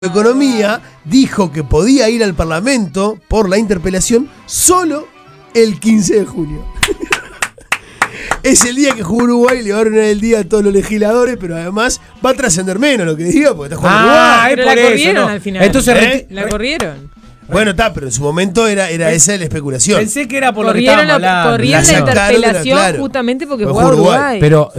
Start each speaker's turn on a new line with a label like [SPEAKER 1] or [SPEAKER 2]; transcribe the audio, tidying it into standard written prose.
[SPEAKER 1] Economía dijo que podía ir al Parlamento por la interpelación solo el 15 de junio. Es el día que jugó Uruguay, le va a arruinar el día a todos los legisladores, pero además va a trascender menos lo que diga porque está jugando Uruguay.
[SPEAKER 2] Pero la corrieron al final.
[SPEAKER 3] Entonces
[SPEAKER 2] la corrieron.
[SPEAKER 1] Bueno, está, pero en su momento era esa la especulación.
[SPEAKER 3] Pensé que era por
[SPEAKER 2] Corrieron
[SPEAKER 3] lo que estábamos hablando.
[SPEAKER 2] la interpelación
[SPEAKER 1] claro.
[SPEAKER 2] justamente porque
[SPEAKER 1] Fue
[SPEAKER 2] jugaba
[SPEAKER 1] Uruguay.
[SPEAKER 2] Uruguay.
[SPEAKER 3] Pero